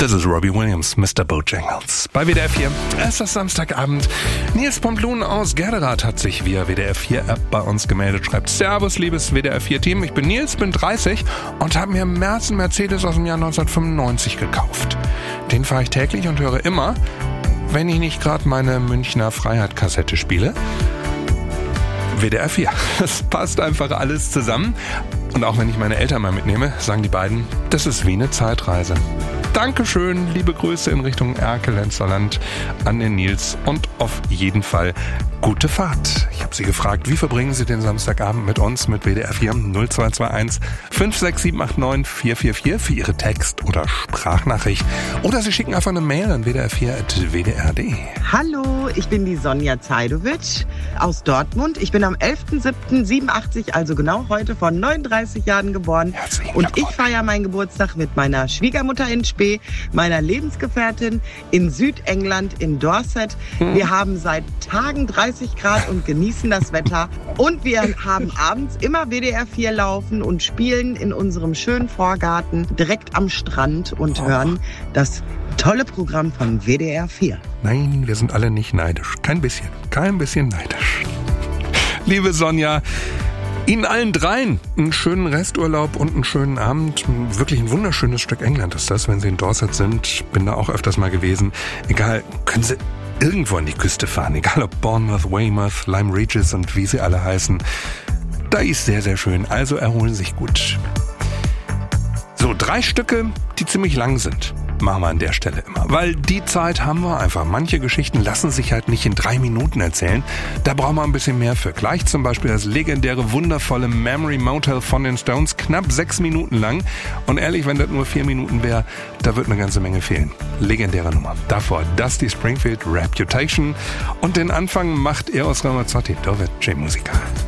Das ist Robbie Williams, Mr. Bojangles. Bei WDR 4, es ist Samstagabend. Nils Pomplun aus Gerderath hat sich via WDR 4-App bei uns gemeldet. Schreibt: Servus, liebes WDR 4-Team. Ich bin Nils, bin 30 und habe mir einen Mercedes aus dem Jahr 1995 gekauft. Den fahre ich täglich und höre immer, wenn ich nicht gerade meine Münchner Freiheit-Kassette spiele. WDR 4. Das passt einfach alles zusammen. Und auch wenn ich meine Eltern mal mitnehme, sagen die beiden, das ist wie eine Zeitreise. Dankeschön, liebe Grüße in Richtung Erkelenzer-Land an den Nils und auf jeden Fall gute Fahrt. Ich habe Sie gefragt, wie verbringen Sie den Samstagabend mit uns, mit WDR 4 0221 56789 444 für Ihre Text- oder Sprachnachricht. Oder Sie schicken einfach eine Mail an wdr4@wdr.de. Hallo, ich bin die Sonja Zajdovic aus Dortmund. Ich bin am 11.07.87, also genau heute, vor 39 Jahren geboren. Und ich feiere meinen Geburtstag mit meiner Schwiegermutter in Spee, meiner Lebensgefährtin in Südengland, in Dorset. Wir haben seit Tagen 30 Grad und genießen das Wetter. Und wir haben abends immer WDR 4 laufen und spielen in unserem schönen Vorgarten direkt am Strand und hören das tolle Programm von WDR 4. Nein, wir sind alle nicht neidisch. Kein bisschen neidisch. Liebe Sonja, Ihnen allen dreien einen schönen Resturlaub und einen schönen Abend. Wirklich ein wunderschönes Stück England ist das, wenn Sie in Dorset sind. Bin da auch öfters mal gewesen. Egal, können Sie irgendwo an die Küste fahren. Egal ob Bournemouth, Weymouth, Lyme Regis und wie sie alle heißen. Da ist sehr, sehr schön. Also erholen Sie sich gut. So, 3 Stücke, die ziemlich lang sind. Machen wir an der Stelle immer. Weil die Zeit haben wir einfach. Manche Geschichten lassen sich halt nicht in 3 Minuten erzählen. Da brauchen wir ein bisschen mehr für. Gleich zum Beispiel das legendäre, wundervolle Memory Motel von den Stones. Knapp 6 Minuten lang. Und ehrlich, wenn das nur 4 Minuten wäre, da wird eine ganze Menge fehlen. Legendäre Nummer. Davor Dusty Springfield, Reputation. Und den Anfang macht Eros Ramazzotti. Dove c'è musica.